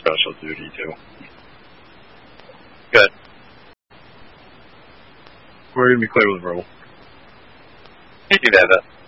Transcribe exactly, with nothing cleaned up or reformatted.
special duty too. Good. We're gonna be clear with Verbal. You do that.